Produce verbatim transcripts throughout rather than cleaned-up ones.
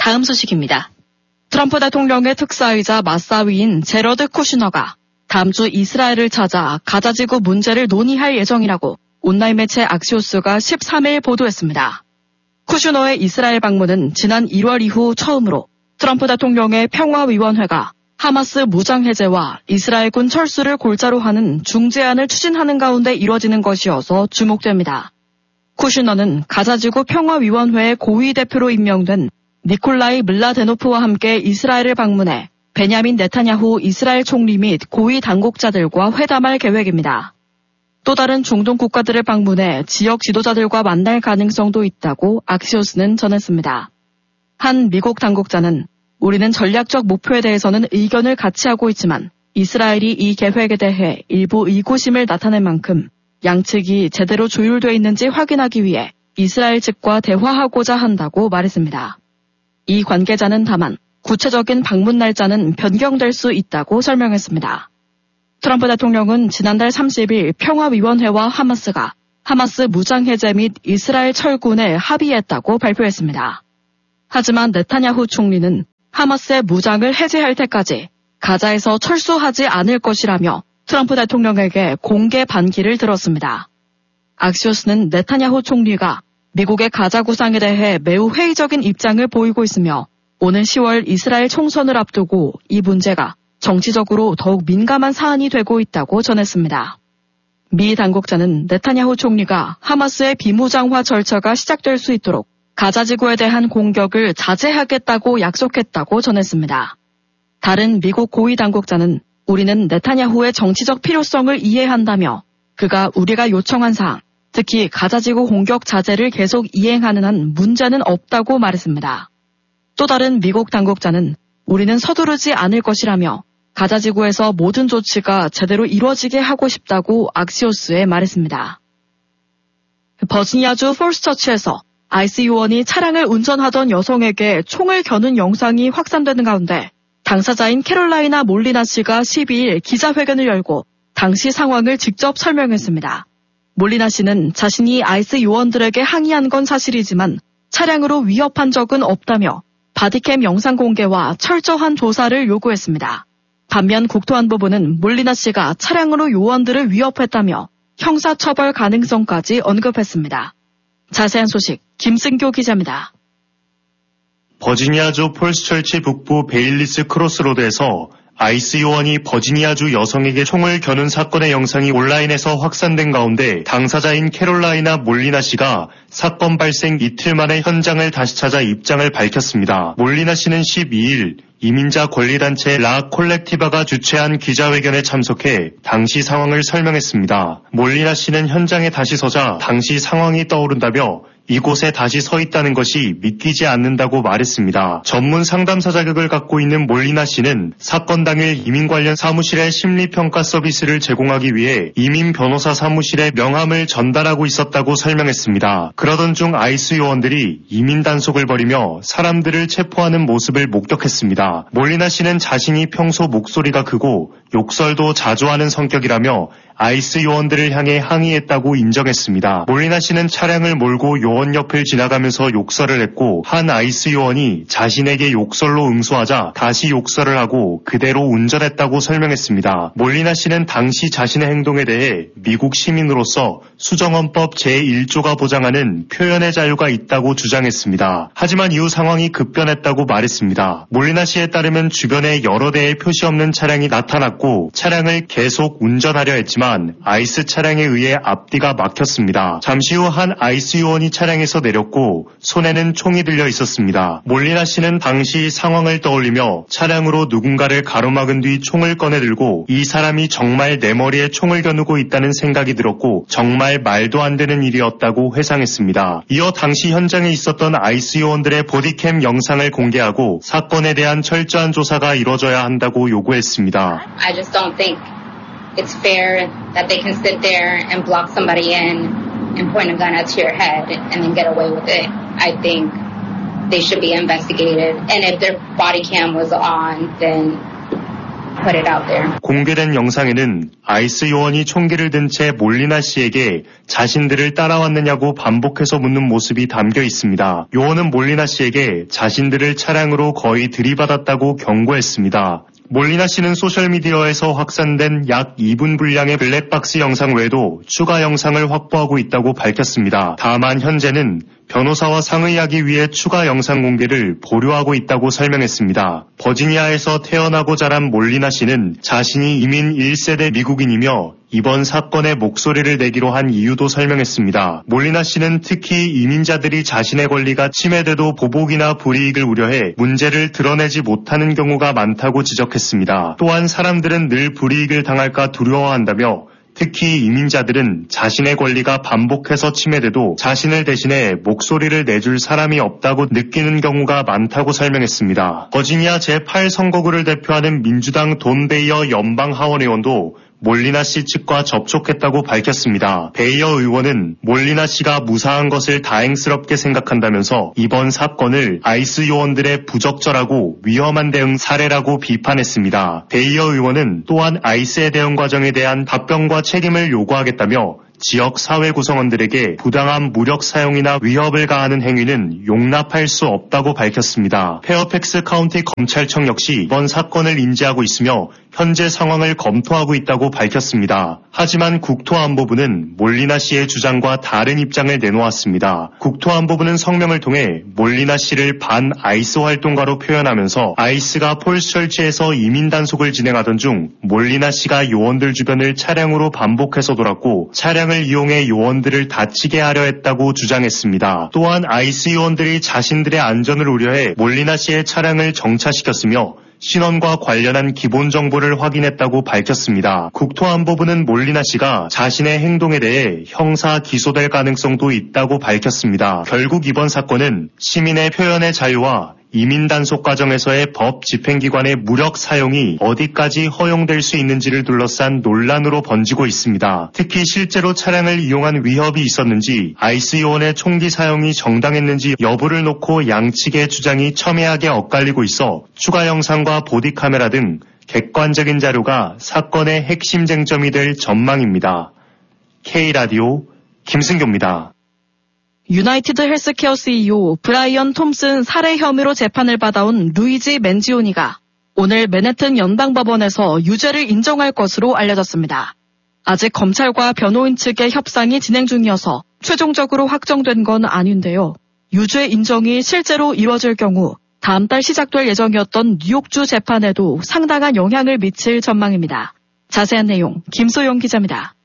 다음 소식입니다. 트럼프 대통령의 특사이자 맞사위인 제러드 쿠슈너가 다음 주 이스라엘을 찾아 가자지구 문제를 논의할 예정이라고 온라인 매체 악시오스가 십삼 일 보도했습니다. 쿠슈너의 이스라엘 방문은 지난 일월 이후 처음으로 트럼프 대통령의 평화위원회가 하마스 무장해제와 이스라엘군 철수를 골자로 하는 중재안을 추진하는 가운데 이뤄지는 것이어서 주목됩니다. 쿠슈너는 가자지구 평화위원회의 고위 대표로 임명된 니콜라이 물라데노프와 함께 이스라엘을 방문해 베냐민 네타냐후 이스라엘 총리 및 고위 당국자들과 회담할 계획입니다. 또 다른 중동 국가들을 방문해 지역 지도자들과 만날 가능성도 있다고 악시오스는 전했습니다. 한 미국 당국자는 우리는 전략적 목표에 대해서는 의견을 같이 하고 있지만 이스라엘이 이 계획에 대해 일부 의구심을 나타낸 만큼 양측이 제대로 조율되어 있는지 확인하기 위해 이스라엘 측과 대화하고자 한다고 말했습니다. 이 관계자는 다만 구체적인 방문 날짜는 변경될 수 있다고 설명했습니다. 트럼프 대통령은 지난달 삼십 일 평화위원회와 하마스가 하마스 무장해제 및 이스라엘 철군에 합의했다고 발표했습니다. 하지만 네타냐후 총리는 하마스의 무장을 해제할 때까지 가자에서 철수하지 않을 것이라며 트럼프 대통령에게 공개 반기를 들었습니다. 악시오스는 네타냐후 총리가 미국의 가자 구상에 대해 매우 회의적인 입장을 보이고 있으며 오는 시월 이스라엘 총선을 앞두고 이 문제가 정치적으로 더욱 민감한 사안이 되고 있다고 전했습니다. 미 당국자는 네타냐후 총리가 하마스의 비무장화 절차가 시작될 수 있도록 가자지구에 대한 공격을 자제하겠다고 약속했다고 전했습니다. 다른 미국 고위 당국자는 우리는 네타냐후의 정치적 필요성을 이해한다며 그가 우리가 요청한 사항, 특히 가자지구 공격 자제를 계속 이행하는 한 문제는 없다고 말했습니다. 또 다른 미국 당국자는 우리는 서두르지 않을 것이라며 가자지구에서 모든 조치가 제대로 이루어지게 하고 싶다고 악시오스에 말했습니다. 버지니아주 폴스처치에서 아이씨 요원이 차량을 운전하던 여성에게 총을 겨눈 영상이 확산되는 가운데 당사자인 캐롤라이나 몰리나 씨가 십이 일 기자회견을 열고 당시 상황을 직접 설명했습니다. 몰리나 씨는 자신이 아이씨 요원들에게 항의한 건 사실이지만 차량으로 위협한 적은 없다며 바디캠 영상 공개와 철저한 조사를 요구했습니다. 반면 국토안보부는 몰리나 씨가 차량으로 요원들을 위협했다며 형사처벌 가능성까지 언급했습니다. 자세한 소식 김승교 기자입니다. 버지니아주 폴스처치 북부 베일리스 크로스로드에서 아이씨 요원이 버지니아주 여성에게 총을 겨눈 사건의 영상이 온라인에서 확산된 가운데 당사자인 캐롤라이나 몰리나 씨가 사건 발생 이틀 만에 현장을 다시 찾아 입장을 밝혔습니다. 몰리나 씨는 십이 일 이민자 권리단체 라 콜렉티바가 주최한 기자회견에 참석해 당시 상황을 설명했습니다. 몰리나 씨는 현장에 다시 서자 당시 상황이 떠오른다며 이곳에 다시 서 있다는 것이 믿기지 않는다고 말했습니다. 전문 상담사 자격을 갖고 있는 몰리나 씨는 사건 당일 이민 관련 사무실에 심리평가 서비스를 제공하기 위해 이민 변호사 사무실에 명함을 전달하고 있었다고 설명했습니다. 그러던 중 아이씨 요원들이 이민 단속을 벌이며 사람들을 체포하는 모습을 목격했습니다. 몰리나 씨는 자신이 평소 목소리가 크고 욕설도 자주 하는 성격이라며 아이씨 요원들을 향해 항의했다고 인정했습니다. 몰리나 씨는 차량을 몰고 요원 옆을 지나가면서 욕설을 했고 한 아이씨 요원이 자신에게 욕설로 응수하자 다시 욕설을 하고 그대로 운전했다고 설명했습니다. 몰리나 씨는 당시 자신의 행동에 대해 미국 시민으로서 수정헌법 제일 조가 보장하는 표현의 자유가 있다고 주장했습니다. 하지만 이후 상황이 급변했다고 말했습니다. 몰리나 씨에 따르면 주변에 여러 대의 표시 없는 차량이 나타났고 차량을 계속 운전하려 했지만 아이씨 차량에 의해 앞뒤가 막혔습니다. 잠시 후 한 아이씨 요원이 차량에서 내렸고 손에는 총이 들려 있었습니다. 몰리나 씨는 당시 상황을 떠올리며 차량으로 누군가를 가로막은 뒤 총을 꺼내들고 이 사람이 정말 내 머리에 총을 겨누고 있다는 생각이 들었고 정말 말도 안 되는 일이었다고 회상했습니다. 이어 당시 현장에 있었던 아이씨 요원들의 보디캠 영상을 공개하고 사건에 대한 철저한 조사가 이뤄져야 한다고 요구했습니다. I just don't think it's fair that they can sit there and block somebody in and point a gun at your head and then get away with it. I think they should be investigated. And if their body cam was on, then put it out there. 공개된 영상에는 아이스 요원이 총기를 든 채 몰리나 씨에게 자신들을 따라왔느냐고 반복해서 묻는 모습이 담겨 있습니다. 요원은 몰리나 씨에게 자신들을 차량으로 거의 들이받았다고 경고했습니다. 몰리나 씨는 소셜미디어에서 확산된 약 이 분 분량의 블랙박스 영상 외에도 추가 영상을 확보하고 있다고 밝혔습니다. 다만 현재는 변호사와 상의하기 위해 추가 영상 공개를 보류하고 있다고 설명했습니다. 버지니아에서 태어나고 자란 몰리나 씨는 자신이 이민 일 세대 미국인이며 이번 사건에 목소리를 내기로 한 이유도 설명했습니다. 몰리나 씨는 특히 이민자들이 자신의 권리가 침해돼도 보복이나 불이익을 우려해 문제를 드러내지 못하는 경우가 많다고 지적했습니다. 또한 사람들은 늘 불이익을 당할까 두려워한다며 특히 이민자들은 자신의 권리가 반복해서 침해돼도 자신을 대신해 목소리를 내줄 사람이 없다고 느끼는 경우가 많다고 설명했습니다. 버지니아 제팔 선거구를 대표하는 민주당 돈 베이어 연방하원의원도 몰리나 씨 측과 접촉했다고 밝혔습니다. 베이어 의원은 몰리나 씨가 무사한 것을 다행스럽게 생각한다면서 이번 사건을 아이스 요원들의 부적절하고 위험한 대응 사례라고 비판했습니다. 베이어 의원은 또한 아이스의 대응 과정에 대한 답변과 책임을 요구하겠다며 지역 사회 구성원들에게 부당한 무력 사용이나 위협을 가하는 행위는 용납할 수 없다고 밝혔습니다. 페어팩스 카운티 검찰청 역시 이번 사건을 인지하고 있으며 현재 상황을 검토하고 있다고 밝혔습니다. 하지만 국토안보부는 몰리나 씨의 주장과 다른 입장을 내놓았습니다. 국토안보부는 성명을 통해 몰리나 씨를 반 아이스 활동가로 표현하면서 아이스가 폴스철치에서 이민 단속을 진행하던 중 몰리나 씨가 요원들 주변을 차량으로 반복해서 돌았고 차량을 이용해 요원들을 다치게 하려 했다고 주장했습니다. 또한 아이스 요원들이 자신들의 안전을 우려해 몰리나 씨의 차량을 정차시켰으며 신원과 관련한 기본 정보를 확인했다고 밝혔습니다. 국토안보부는 몰리나 씨가 자신의 행동에 대해 형사 기소될 가능성도 있다고 밝혔습니다. 결국 이번 사건은 시민의 표현의 자유와 이민 단속 과정에서의 법 집행기관의 무력 사용이 어디까지 허용될 수 있는지를 둘러싼 논란으로 번지고 있습니다. 특히 실제로 차량을 이용한 위협이 있었는지 아이스 요원의 총기 사용이 정당했는지 여부를 놓고 양측의 주장이 첨예하게 엇갈리고 있어 추가 영상과 보디카메라 등 객관적인 자료가 사건의 핵심 쟁점이 될 전망입니다. K라디오 김승교입니다. 유나이티드 헬스케어 씨이오 브라이언 톰슨 살해 혐의로 재판을 받아온 루이지 맨지오니가 오늘 맨해튼 연방법원에서 유죄를 인정할 것으로 알려졌습니다. 아직 검찰과 변호인 측의 협상이 진행 중이어서 최종적으로 확정된 건 아닌데요. 유죄 인정이 실제로 이뤄질 경우 다음 달 시작될 예정이었던 뉴욕주 재판에도 상당한 영향을 미칠 전망입니다. 자세한 내용 김소영 기자입니다.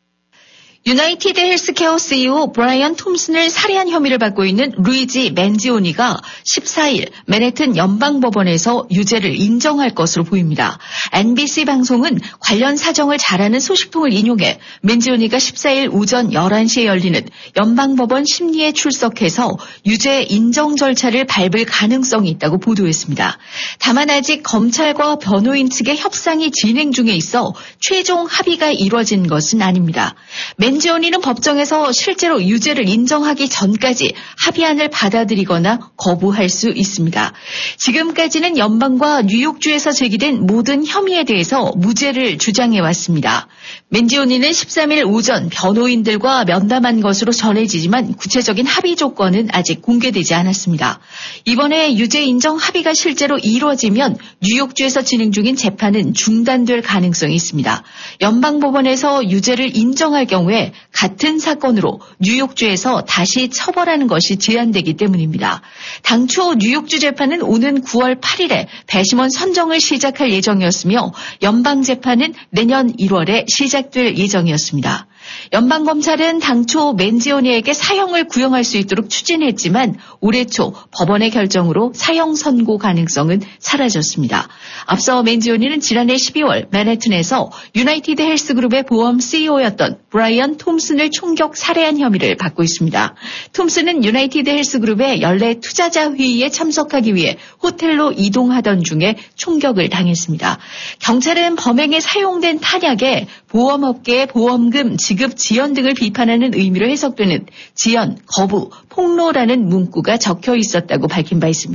유나이티드 헬스케어 씨이오 브라이언 톰슨을 살해한 혐의를 받고 있는 루이지 맨지오니가 십사일 맨해튼 연방법원에서 유죄를 인정할 것으로 보입니다. 엔비씨 방송은 관련 사정을 잘 아는 소식통을 인용해 맨지오니가 십사일 오전 열한 시에 열리는 연방법원 심리에 출석해서 유죄 인정 절차를 밟을 가능성이 있다고 보도했습니다. 다만 아직 검찰과 변호인 측의 협상이 진행 중에 있어 최종 합의가 이뤄진 것은 아닙니다. 맨지오니는 법정에서 실제로 유죄를 인정하기 전까지 합의안을 받아들이거나 거부할 수 있습니다. 지금까지는 연방과 뉴욕주에서 제기된 모든 혐의에 대해서 무죄를 주장해왔습니다. 맨지오니는 십삼일 오전 변호인들과 면담한 것으로 전해지지만 구체적인 합의 조건은 아직 공개되지 않았습니다. 이번에 유죄 인정 합의가 실제로 이루어지면 뉴욕주에서 진행 중인 재판은 중단될 가능성이 있습니다. 연방법원에서 유죄를 인정할 경우에 같은 사건으로 뉴욕주에서 다시 처벌하는 것이 제한되기 때문입니다. 당초 뉴욕주 재판은 오는 구월 팔일에 배심원 선정을 시작할 예정이었으며 연방재판은 내년 일월에 시작될 예정이었습니다. 연방검찰은 당초 맨지오니에게 사형을 구형할 수 있도록 추진했지만 올해 초 법원의 결정으로 사형 선고 가능성은 사라졌습니다. 앞서 맨지오니는 지난해 십이월 맨해튼에서 유나이티드 헬스그룹의 보험 씨이오였던 브라이언 톰슨을 총격 살해한 혐의를 받고 있습니다. 톰슨은 유나이티드 헬스그룹의 연례 투자자 회의에 참석하기 위해 호텔로 이동하던 중에 총격을 당했습니다. 경찰은 범행에 사용된 탄약에 보험업계의 보험금 지급 지연 등을 비판하는 의미로 해석되는 지연, 거부, 폭로라는 문구가 적혀 있었다고 밝힌 바 있습니다.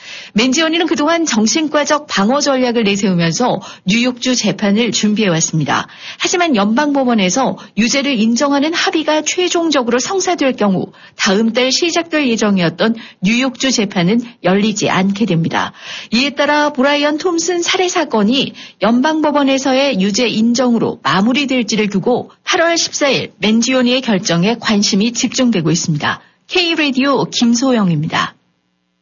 맨지오니는 그동안 정신과적 방어 전략을 내세우면서 뉴욕주 재판을 준비해왔습니다. 하지만 연방법원에서 유죄를 인정하는 합의가 최종적으로 성사될 경우 다음 달 시작될 예정이었던 뉴욕주 재판은 열리지 않게 됩니다. 이에 따라 브라이언 톰슨 살해 사건이 연방법원에서의 유죄 인정으로 마무리될지를 두고 팔월 십사일 맨지오니의 결정에 관심이 집중되고 있습니다. K-라디오 김소영입니다.